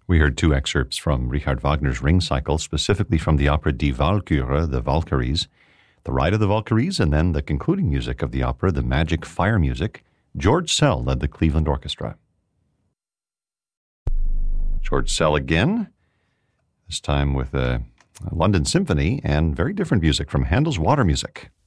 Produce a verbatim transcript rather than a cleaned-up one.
We heard two excerpts from Richard Wagner's Ring Cycle, specifically from the opera Die Walküre, the Valkyries, The Ride of the Valkyries, and then the concluding music of the opera, the Magic Fire Music. George Szell led the Cleveland Orchestra. George Szell again, this time with a London Symphony and very different music from Handel's Water Music.